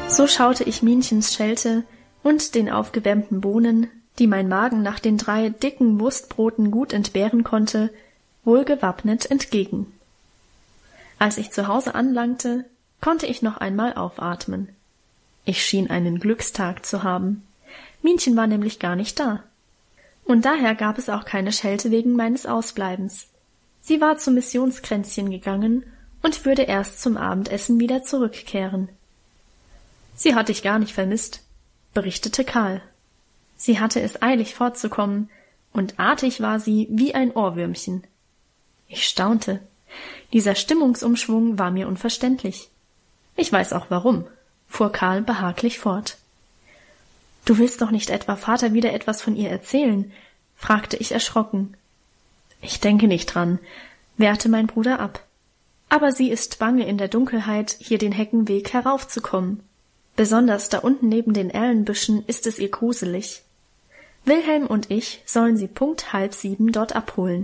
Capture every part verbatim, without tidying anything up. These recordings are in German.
So schaute ich Minchens Schelte und den aufgewärmten Bohnen, die mein Magen nach den drei dicken Wurstbroten gut entbehren konnte, wohlgewappnet entgegen. Als ich zu Hause anlangte, konnte ich noch einmal aufatmen. Ich schien einen Glückstag zu haben. Minchen war nämlich gar nicht da. Und daher gab es auch keine Schelte wegen meines Ausbleibens. Sie war zum Missionskränzchen gegangen und würde erst zum Abendessen wieder zurückkehren. »Sie hat dich gar nicht vermisst«, berichtete Karl. Sie hatte es eilig fortzukommen, und artig war sie wie ein Ohrwürmchen. Ich staunte. Dieser Stimmungsumschwung war mir unverständlich. »Ich weiß auch warum«, fuhr Karl behaglich fort. »Du willst doch nicht etwa Vater wieder etwas von ihr erzählen?« fragte ich erschrocken. »Ich denke nicht dran«, wehrte mein Bruder ab. »Aber sie ist bange, in der Dunkelheit hier den Heckenweg heraufzukommen. Besonders da unten neben den Erlenbüschen ist es ihr gruselig. Wilhelm und ich sollen sie punkt halb sieben dort abholen.«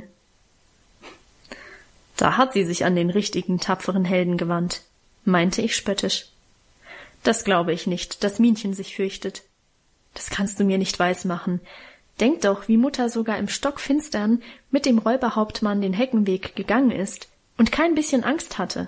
»Da hat sie sich an den richtigen tapferen Helden gewandt«, meinte ich spöttisch. »Das glaube ich nicht, dass Minchen sich fürchtet. Das kannst du mir nicht weismachen. Denk doch, wie Mutter sogar im Stockfinstern mit dem Räuberhauptmann den Heckenweg gegangen ist und kein bisschen Angst hatte.«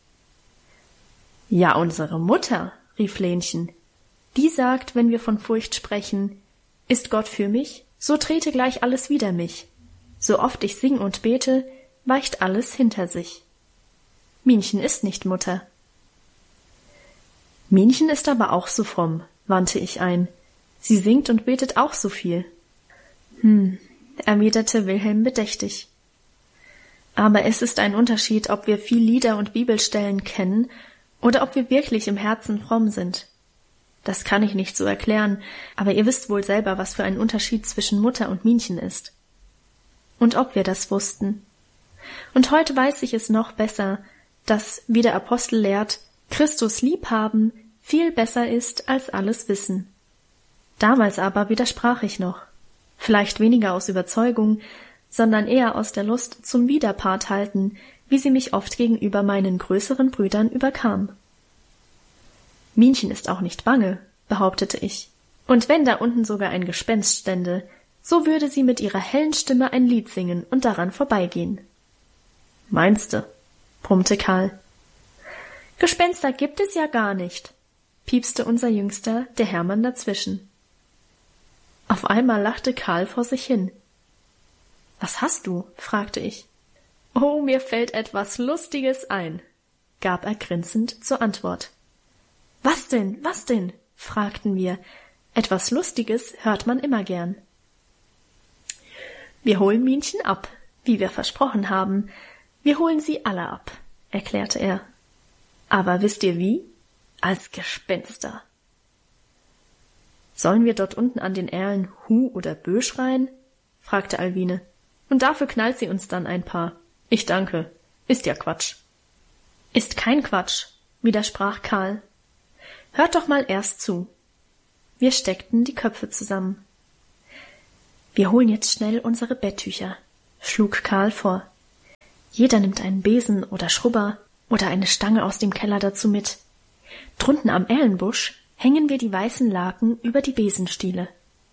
»Ja, unsere Mutter«, rief Lenchen. »Die sagt, wenn wir von Furcht sprechen, ist Gott für mich, so trete gleich alles wider mich. So oft ich sing und bete, weicht alles hinter sich. Minchen ist nicht Mutter.« »Minchen ist aber auch so fromm«, wandte ich ein. »Sie singt und betet auch so viel.« »Hm«, erwiderte Wilhelm bedächtig. »Aber es ist ein Unterschied, ob wir viel Lieder und Bibelstellen kennen oder ob wir wirklich im Herzen fromm sind. Das kann ich nicht so erklären, aber ihr wisst wohl selber, was für ein Unterschied zwischen Mutter und Minchen ist. Und ob wir das wussten. Und heute weiß ich es noch besser, dass, wie der Apostel lehrt, Christus liebhaben viel besser ist als alles Wissen. Damals aber widersprach ich noch, vielleicht weniger aus Überzeugung, sondern eher aus der Lust zum Widerpart halten, wie sie mich oft gegenüber meinen größeren Brüdern überkam. »Minchen ist auch nicht bange«, behauptete ich, »und wenn da unten sogar ein Gespenst stände, so würde sie mit ihrer hellen Stimme ein Lied singen und daran vorbeigehen.« »Meinste?«, brummte Karl. »Gespenster gibt es ja gar nicht«, piepste unser Jüngster, der Hermann, dazwischen. Auf einmal lachte Karl vor sich hin. »Was hast du?«, fragte ich. »Oh, mir fällt etwas Lustiges ein«, gab er grinsend zur Antwort. »Was denn, was denn?«, fragten wir. »Etwas Lustiges hört man immer gern.« »Wir holen Minchen ab, wie wir versprochen haben. Wir holen sie alle ab«, erklärte er. »Aber wisst ihr wie? Als Gespenster.« »Sollen wir dort unten an den Erlen Hu oder Bö schreien?«, fragte Alwine. »Und dafür knallt sie uns dann ein paar. Ich danke. Ist ja Quatsch.« »Ist kein Quatsch«, widersprach Karl. »Hört doch mal erst zu.« Wir steckten die Köpfe zusammen. »Wir holen jetzt schnell unsere Betttücher«, schlug Karl vor. »Jeder nimmt einen Besen oder Schrubber oder eine Stange aus dem Keller dazu mit. Drunten am Erlenbusch hängen wir die weißen Laken über die Besenstiele.«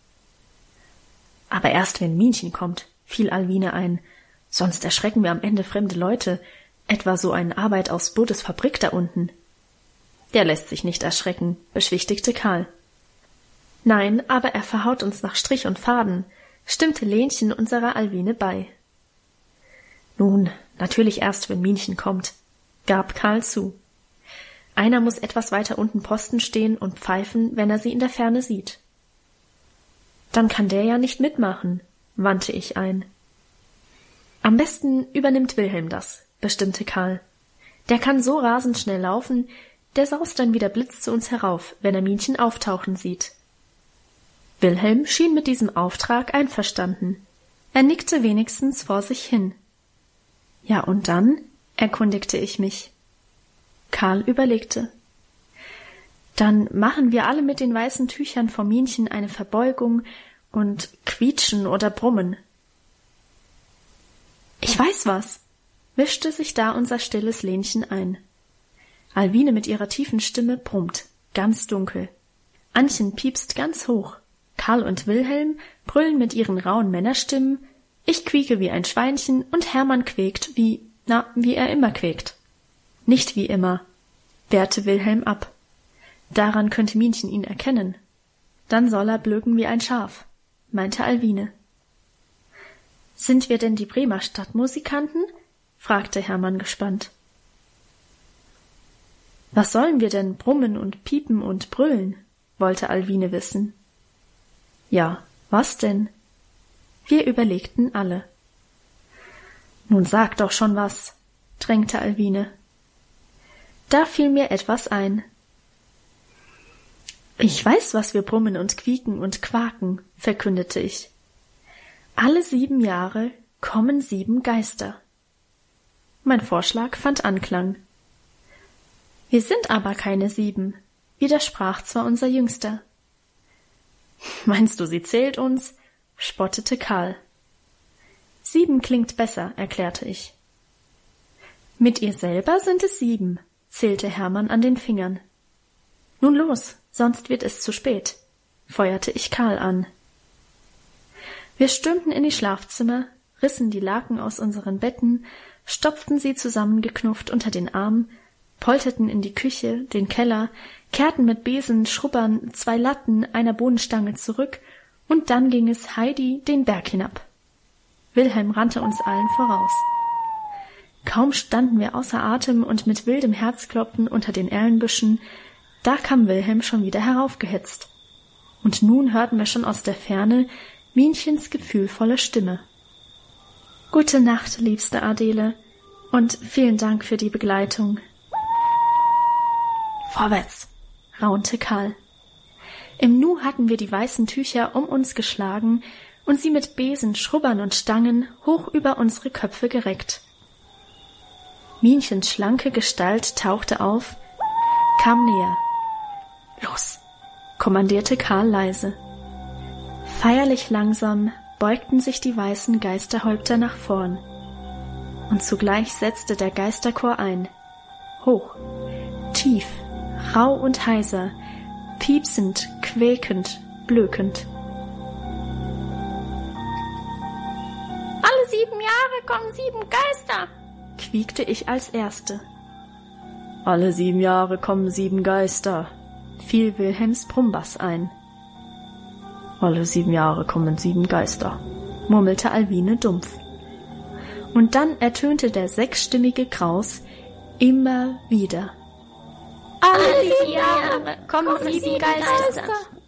»Aber erst wenn Minchen kommt«, fiel Alwine ein, »sonst erschrecken wir am Ende fremde Leute, etwa so ein Arbeit aus Buddes Fabrik da unten.« »Der lässt sich nicht erschrecken«, beschwichtigte Karl. »Nein, aber er verhaut uns nach Strich und Faden«, stimmte Lenchen unserer Alwine bei. »Nun, natürlich erst, wenn Minchen kommt«, gab Karl zu. »Einer muß etwas weiter unten Posten stehen und pfeifen, wenn er sie in der Ferne sieht.« »Dann kann der ja nicht mitmachen«, wandte ich ein. »Am besten übernimmt Wilhelm das«, bestimmte Karl. »Der kann so rasend schnell laufen, der saust dann wie der Blitz zu uns herauf, wenn er Minchen auftauchen sieht.« Wilhelm schien mit diesem Auftrag einverstanden. Er nickte wenigstens vor sich hin. »Ja, und dann?«, erkundigte ich mich. Karl überlegte. »Dann machen wir alle mit den weißen Tüchern vor Minchen eine Verbeugung und quietschen oder brummen.« »Ich weiß was«, mischte sich da unser stilles Lenchen ein. Alwine mit ihrer tiefen Stimme brummt. ganz dunkel. Annchen piepst ganz hoch. Karl und Wilhelm brüllen mit ihren rauen Männerstimmen, ich quieke wie ein Schweinchen und Hermann quäkt wie, na, wie er immer quäkt. Nicht wie immer, wehrte Wilhelm ab. Daran könnte Minchen ihn erkennen. Dann soll er blöken wie ein Schaf, meinte Alwine. Sind wir denn die Bremer Stadtmusikanten? Fragte Hermann gespannt. Was sollen wir denn brummen und piepen und brüllen? Wollte Alwine wissen. Ja, was denn? Wir überlegten alle. Nun sag doch schon was, drängte Alwine. Da fiel mir etwas ein. Ich weiß, was wir brummen und quieken und quaken, verkündete ich. Alle sieben Jahre kommen sieben Geister. Mein Vorschlag fand Anklang. Wir sind aber keine sieben, widersprach zwar unser Jüngster. Meinst du, sie zählt uns? Spottete Karl. Sieben klingt besser, erklärte ich. Mit ihr selber sind es sieben, zählte Hermann an den Fingern. Nun los, sonst wird es zu spät, feuerte ich Karl an. Wir stürmten in die Schlafzimmer, rissen die Laken aus unseren Betten, stopften sie zusammengeknufft unter den Arm, polterten in die Küche, den Keller, kehrten mit Besen, Schrubbern, zwei Latten, einer Bohnenstange zurück, und dann ging es Heidi den Berg hinab. Wilhelm rannte uns allen voraus. Kaum standen wir außer Atem und mit wildem Herzklopfen unter den Erlenbüschen, da kam Wilhelm schon wieder heraufgehetzt. Und nun hörten wir schon aus der Ferne Minchens gefühlvolle Stimme. »Gute Nacht, liebste Adele, und vielen Dank für die Begleitung.« »Vorwärts«, raunte Karl. Im Nu hatten wir die weißen Tücher um uns geschlagen und sie mit Besen, Schrubbern und Stangen hoch über unsere Köpfe gereckt. Minchens schlanke Gestalt tauchte auf, kam näher. »Los«, kommandierte Karl leise. Feierlich langsam beugten sich die weißen Geisterhäupter nach vorn. Und zugleich setzte der Geisterchor ein. Hoch, tief, rau und heiser, piepsend, quäkend, blökend. »Alle sieben Jahre kommen sieben Geister«, quiekte ich als Erste. »Alle sieben Jahre kommen sieben Geister«, fiel Wilhelms Brummbass ein. »Alle sieben Jahre kommen sieben Geister«, murmelte Alwine dumpf. Und dann ertönte der sechsstimmige Graus immer wieder. »Alle sieben Jahre kommen sieben Geister«.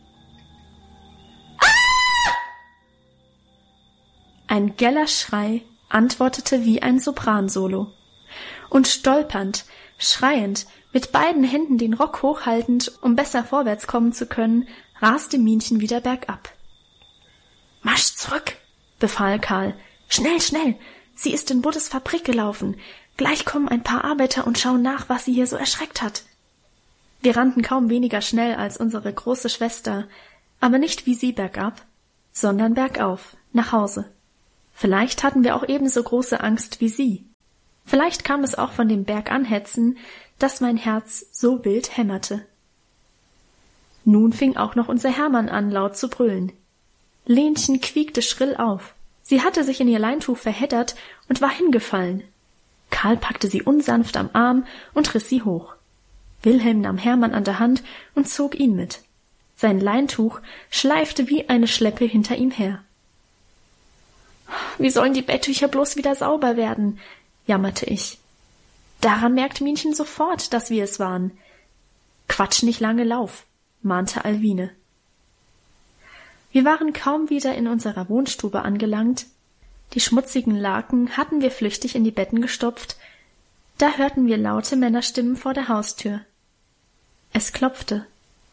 Ein geller Schrei antwortete wie ein Sopransolo. Und stolpernd, schreiend, mit beiden Händen den Rock hochhaltend, um besser vorwärts kommen zu können, raste Minchen wieder bergab. »Marsch zurück«, befahl Karl. »Schnell, schnell! Sie ist in Buddes Fabrik gelaufen. Gleich kommen ein paar Arbeiter und schauen nach, was sie hier so erschreckt hat.« Wir rannten kaum weniger schnell als unsere große Schwester, aber nicht wie sie bergab, sondern bergauf, nach Hause. Vielleicht hatten wir auch ebenso große Angst wie sie. Vielleicht kam es auch von dem Berganhetzen, dass mein Herz so wild hämmerte. Nun fing auch noch unser Hermann an, laut zu brüllen. Lenchen quiekte schrill auf. Sie hatte sich in ihr Leintuch verheddert und war hingefallen. Karl packte sie unsanft am Arm und riss sie hoch. Wilhelm nahm Hermann an der Hand und zog ihn mit. Sein Leintuch schleifte wie eine Schleppe hinter ihm her. »Wie sollen die Betttücher bloß wieder sauber werden?« jammerte ich. Daran merkte Minchen sofort, dass wir es waren. »Quatsch nicht lange, lauf«, mahnte Alwine. Wir waren kaum wieder in unserer Wohnstube angelangt. Die schmutzigen Laken hatten wir flüchtig in die Betten gestopft. Da hörten wir laute Männerstimmen vor der Haustür. Es klopfte.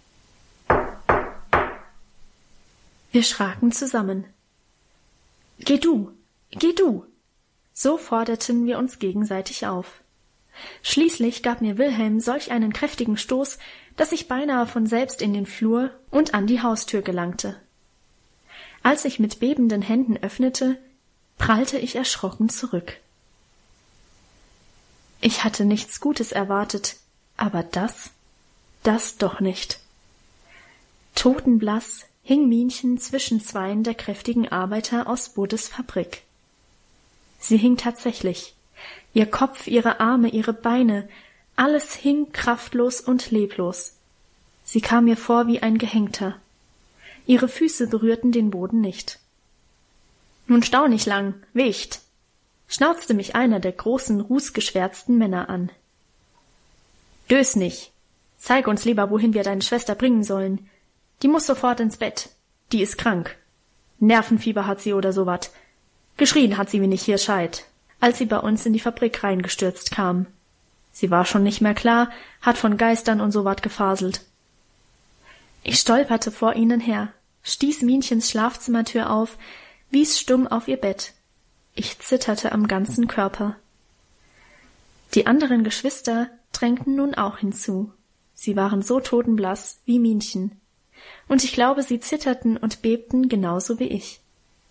Wir schraken zusammen. »Geh du, geh du!« So forderten wir uns gegenseitig auf. Schließlich gab mir Wilhelm solch einen kräftigen Stoß, dass ich beinahe von selbst in den Flur und an die Haustür gelangte. Als ich mit bebenden Händen öffnete, prallte ich erschrocken zurück. Ich hatte nichts Gutes erwartet, aber das, Das doch nicht. Totenblass hing Minchen zwischen zweien der kräftigen Arbeiter aus Bodes Fabrik. Sie hing tatsächlich. Ihr Kopf, ihre Arme, ihre Beine, alles hing kraftlos und leblos. Sie kam mir vor wie ein Gehängter. Ihre Füße berührten den Boden nicht. »Nun stau nicht lang, Wicht«, schnauzte mich einer der großen, rußgeschwärzten Männer an. »Dös nicht. Zeig uns lieber, wohin wir deine Schwester bringen sollen. Die muss sofort ins Bett. Die ist krank. Nervenfieber hat sie oder sowas. Geschrien hat sie wie nicht hier scheit, als sie bei uns in die Fabrik reingestürzt kam. Sie war schon nicht mehr klar, hat von Geistern und sowas gefaselt.« Ich stolperte vor ihnen her, stieß Minchens Schlafzimmertür auf, wies stumm auf ihr Bett. Ich zitterte am ganzen Körper. Die anderen Geschwister drängten nun auch hinzu. Sie waren so totenblass wie Minchen. Und ich glaube, sie zitterten und bebten genauso wie ich.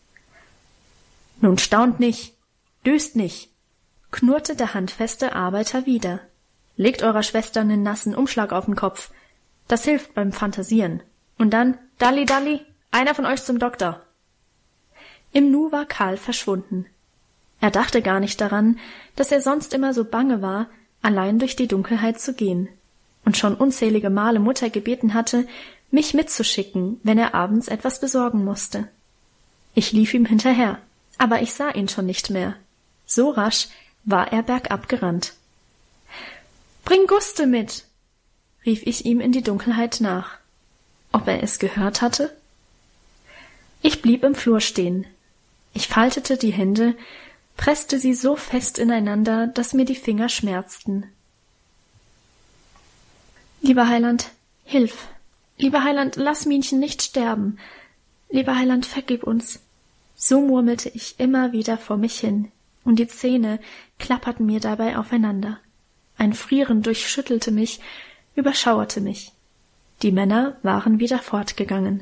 »Nun staunt nicht, döst nicht«, knurrte der handfeste Arbeiter wieder. »Legt eurer Schwester nen nassen Umschlag auf den Kopf. Das hilft beim Phantasieren. Und dann, Dalli, Dalli, einer von euch zum Doktor.« Im Nu war Karl verschwunden. Er dachte gar nicht daran, dass er sonst immer so bange war, allein durch die Dunkelheit zu gehen und schon unzählige Male Mutter gebeten hatte, mich mitzuschicken, wenn er abends etwas besorgen musste. Ich lief ihm hinterher, aber ich sah ihn schon nicht mehr. So rasch war er bergab gerannt. »Bring Guste mit«, rief ich ihm in die Dunkelheit nach. Ob er es gehört hatte? Ich blieb im Flur stehen. Ich faltete die Hände, presste sie so fest ineinander, dass mir die Finger schmerzten. »Lieber Heiland, hilf! Lieber Heiland, lass Minchen nicht sterben! Lieber Heiland, vergib uns!« So murmelte ich immer wieder vor mich hin, und die Zähne klapperten mir dabei aufeinander. Ein Frieren durchschüttelte mich, überschauerte mich. Die Männer waren wieder fortgegangen.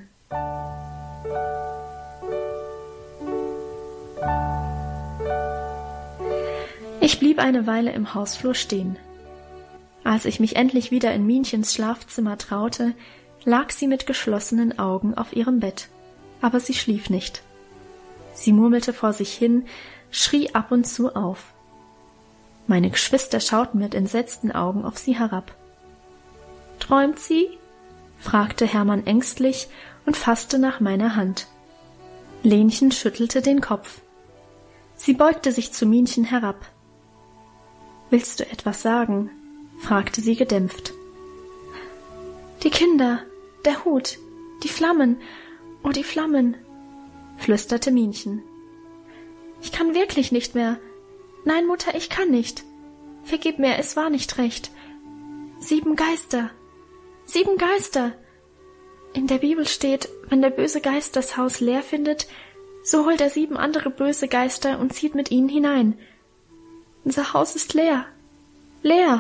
Ich blieb eine Weile im Hausflur stehen. Als ich mich endlich wieder in Minchens Schlafzimmer traute, lag sie mit geschlossenen Augen auf ihrem Bett, aber sie schlief nicht. Sie murmelte vor sich hin, schrie ab und zu auf. Meine Geschwister schauten mit entsetzten Augen auf sie herab. »Träumt sie?« fragte Hermann ängstlich und fasste nach meiner Hand. Lenchen schüttelte den Kopf. Sie beugte sich zu Minchen herab. »Willst du etwas sagen?« fragte sie gedämpft. »Die Kinder, der Hut, die Flammen, oh die Flammen«, flüsterte Minchen. »Ich kann wirklich nicht mehr. Nein, Mutter, ich kann nicht. Vergib mir, es war nicht recht. Sieben Geister, sieben Geister. In der Bibel steht, wenn der böse Geist das Haus leer findet, so holt er sieben andere böse Geister und zieht mit ihnen hinein. Unser Haus ist leer, leer.«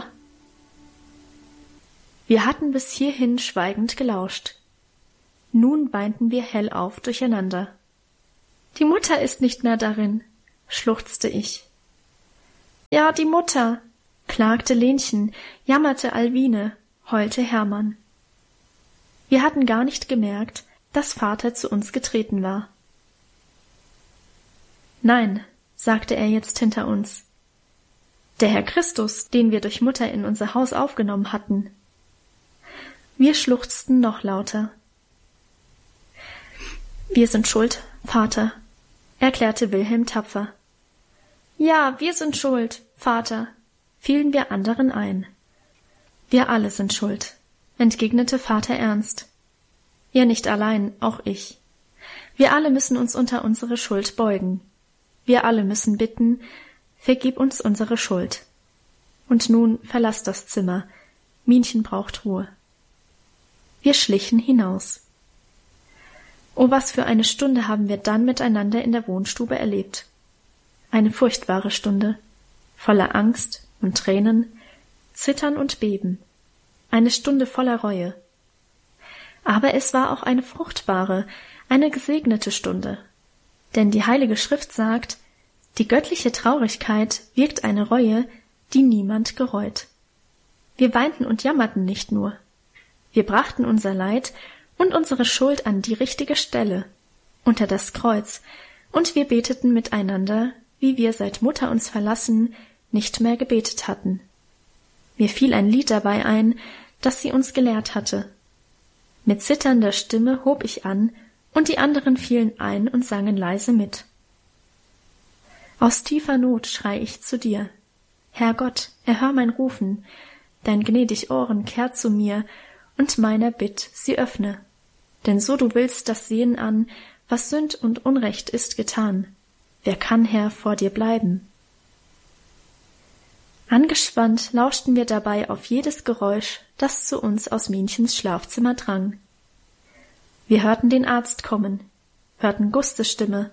Wir hatten bis hierhin schweigend gelauscht. Nun weinten wir hell auf durcheinander. »Die Mutter ist nicht mehr darin«, schluchzte ich. »Ja, die Mutter«, klagte Lenchen, jammerte Alwine, heulte Hermann. Wir hatten gar nicht gemerkt, dass Vater zu uns getreten war. »Nein«, sagte er jetzt hinter uns, »der Herr Christus, den wir durch Mutter in unser Haus aufgenommen hatten.« Wir schluchzten noch lauter. »Wir sind schuld, Vater«, erklärte Wilhelm tapfer. »Ja, wir sind schuld, Vater«, fielen wir anderen ein. »Wir alle sind schuld«, entgegnete Vater ernst. »Ihr nicht allein, auch ich. Wir alle müssen uns unter unsere Schuld beugen. Wir alle müssen bitten, vergib uns unsere Schuld. Und nun verlass das Zimmer, Minchen braucht Ruhe.« Wir schlichen hinaus. Oh, was für eine Stunde haben wir dann miteinander in der Wohnstube erlebt. Eine furchtbare Stunde, voller Angst und Tränen, Zittern und Beben. Eine Stunde voller Reue. Aber es war auch eine fruchtbare, eine gesegnete Stunde. Denn die Heilige Schrift sagt, die göttliche Traurigkeit wirkt eine Reue, die niemand gereut. Wir weinten und jammerten nicht nur. Wir brachten unser Leid und unsere Schuld an die richtige Stelle, unter das Kreuz, und wir beteten miteinander, wie wir seit Mutter uns verlassen nicht mehr gebetet hatten. Mir fiel ein Lied dabei ein, das sie uns gelehrt hatte. Mit zitternder Stimme hob ich an, und die anderen fielen ein und sangen leise mit. Aus tiefer Not schrei ich zu dir. Herr Gott, erhör mein Rufen, dein gnädig Ohren kehrt zu mir, und meiner Bitt sie öffne. Denn so du willst das sehen an, was Sünd und Unrecht ist getan. Wer kann, Herr, vor dir bleiben? Angespannt lauschten wir dabei auf jedes Geräusch, das zu uns aus Minchens Schlafzimmer drang. Wir hörten den Arzt kommen, hörten Gustes Stimme.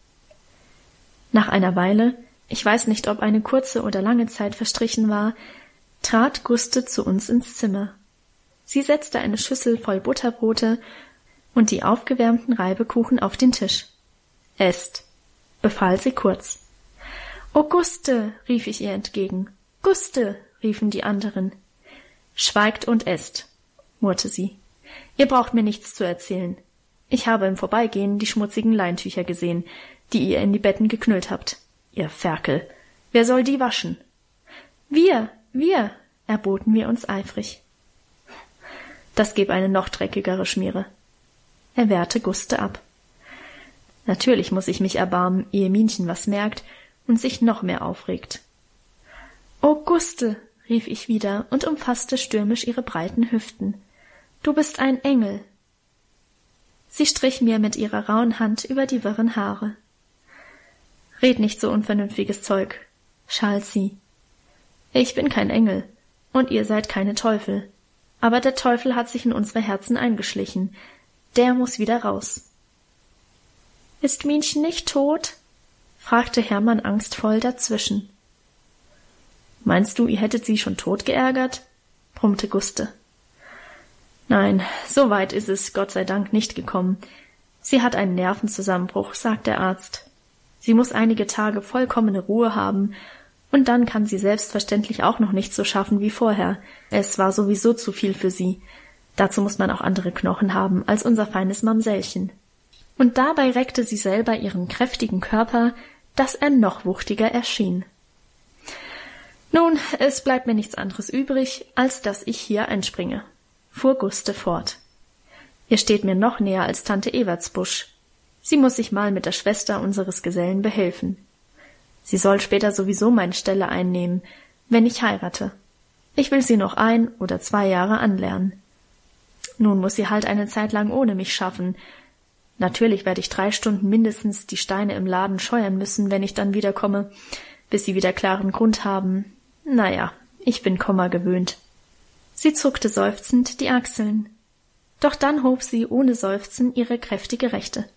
Nach einer Weile, ich weiß nicht, ob eine kurze oder lange Zeit verstrichen war, trat Guste zu uns ins Zimmer. Sie setzte eine Schüssel voll Butterbrote und die aufgewärmten Reibekuchen auf den Tisch. »Esst«, befahl sie kurz. »Oh, Guste«, rief ich ihr entgegen. »Guste«, riefen die anderen. »Schweigt und esst«, murrte sie. »Ihr braucht mir nichts zu erzählen. Ich habe im Vorbeigehen die schmutzigen Leintücher gesehen, die ihr in die Betten geknüllt habt. Ihr Ferkel. Wer soll die waschen?« »Wir, wir«, erboten wir uns eifrig. »Das gäb eine noch dreckigere Schmiere«, er wehrte Guste ab. Natürlich muss ich mich erbarmen, ehe Minchen was merkt und sich noch mehr aufregt. »Oh, Guste«, rief ich wieder und umfasste stürmisch ihre breiten Hüften. »Du bist ein Engel.« Sie strich mir mit ihrer rauen Hand über die wirren Haare. »Red nicht so unvernünftiges Zeug«, schalt sie. »Ich bin kein Engel, und ihr seid keine Teufel. Aber der Teufel hat sich in unsere Herzen eingeschlichen. Der muss wieder raus.« »Ist Minchen nicht tot?« fragte Hermann angstvoll dazwischen. »Meinst du, ihr hättet sie schon tot geärgert?« brummte Guste. »Nein, so weit ist es, Gott sei Dank, nicht gekommen. Sie hat einen Nervenzusammenbruch«, sagt der Arzt. »Sie muss einige Tage vollkommene Ruhe haben, und dann kann sie selbstverständlich auch noch nicht so schaffen wie vorher. Es war sowieso zu viel für sie. Dazu muss man auch andere Knochen haben als unser feines Mamsellchen.« Und dabei reckte sie selber ihren kräftigen Körper, dass er noch wuchtiger erschien. »Nun, es bleibt mir nichts anderes übrig, als dass ich hier einspringe«, fuhr Guste fort. »Ihr steht mir noch näher als Tante Evertsbusch. Sie muss sich mal mit der Schwester unseres Gesellen behelfen. Sie soll später sowieso meine Stelle einnehmen, wenn ich heirate. Ich will sie noch ein oder zwei Jahre anlernen. Nun muss sie halt eine Zeit lang ohne mich schaffen. Natürlich werde ich drei Stunden mindestens die Steine im Laden scheuern müssen, wenn ich dann wiederkomme, bis sie wieder klaren Grund haben. Naja, ich bin Komma gewöhnt.« Sie zuckte seufzend die Achseln. Doch dann hob sie ohne Seufzen ihre kräftige Rechte.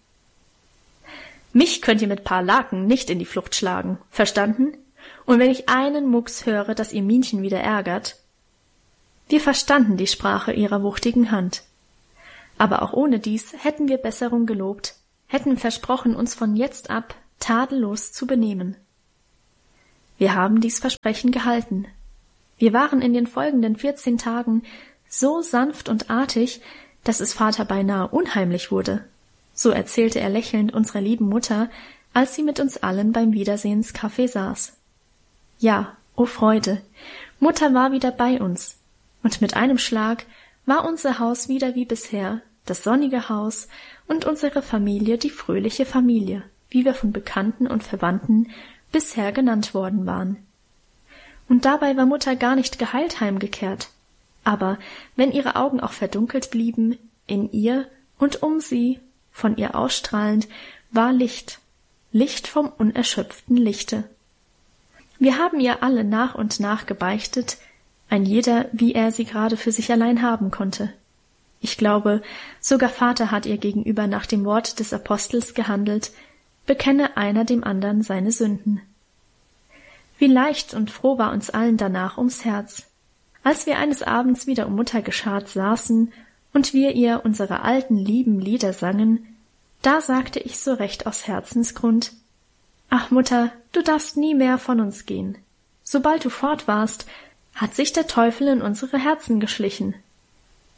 »Mich könnt ihr mit paar Laken nicht in die Flucht schlagen, verstanden? Und wenn ich einen Mucks höre, dass ihr Minchen wieder ärgert.« Wir verstanden die Sprache ihrer wuchtigen Hand. Aber auch ohne dies hätten wir Besserung gelobt, hätten versprochen, uns von jetzt ab tadellos zu benehmen. Wir haben dies Versprechen gehalten. Wir waren in den folgenden vierzehn Tagen so sanft und artig, dass es Vater beinahe unheimlich wurde. So erzählte er lächelnd unserer lieben Mutter, als sie mit uns allen beim Wiedersehenskaffee saß. Ja, o Freude, Mutter war wieder bei uns, und mit einem Schlag war unser Haus wieder wie bisher, das sonnige Haus und unsere Familie die fröhliche Familie, wie wir von Bekannten und Verwandten bisher genannt worden waren. Und dabei war Mutter gar nicht geheilt heimgekehrt, aber wenn ihre Augen auch verdunkelt blieben, in ihr und um sie, von ihr ausstrahlend, war Licht, Licht vom unerschöpften Lichte. Wir haben ihr alle nach und nach gebeichtet, ein jeder, wie er sie gerade für sich allein haben konnte. Ich glaube, sogar Vater hat ihr gegenüber nach dem Wort des Apostels gehandelt, bekenne einer dem anderen seine Sünden. Wie leicht und froh war uns allen danach ums Herz, als wir eines Abends wieder um Mutter geschart saßen und wir ihr unsere alten lieben Lieder sangen, da sagte ich so recht aus Herzensgrund: »Ach, Mutter, du darfst nie mehr von uns gehen. Sobald du fort warst, hat sich der Teufel in unsere Herzen geschlichen.«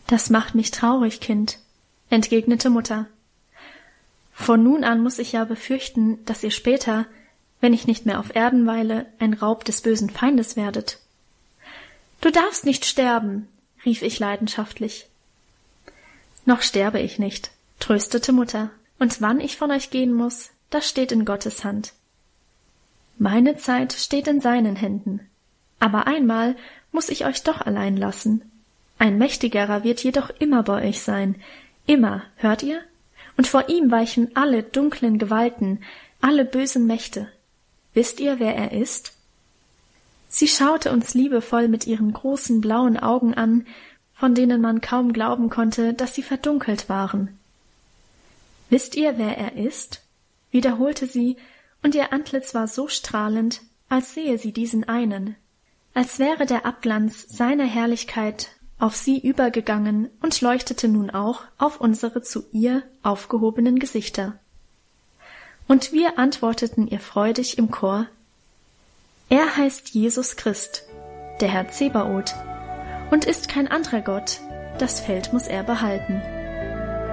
Das macht mich traurig, Kind, entgegnete Mutter. Von nun an muss ich ja befürchten, dass ihr später, wenn ich nicht mehr auf Erden weile, ein Raub des bösen Feindes werdet. »Du darfst nicht sterben«, rief ich leidenschaftlich. »Noch sterbe ich nicht«, tröstete Mutter, »und wann ich von euch gehen muß, das steht in Gottes Hand. Meine Zeit steht in seinen Händen. Aber einmal muß ich euch doch allein lassen. Ein Mächtigerer wird jedoch immer bei euch sein. Immer, hört ihr? Und vor ihm weichen alle dunklen Gewalten, alle bösen Mächte. Wisst ihr, wer er ist?« Sie schaute uns liebevoll mit ihren großen blauen Augen an, von denen man kaum glauben konnte, dass sie verdunkelt waren. »Wisst ihr, wer er ist?« wiederholte sie, und ihr Antlitz war so strahlend, als sehe sie diesen einen, als wäre der Abglanz seiner Herrlichkeit auf sie übergegangen und leuchtete nun auch auf unsere zu ihr aufgehobenen Gesichter. Und wir antworteten ihr freudig im Chor: »Er heißt Jesus Christ, der Herr Zebaoth, und ist kein anderer Gott, das Feld muß er behalten.«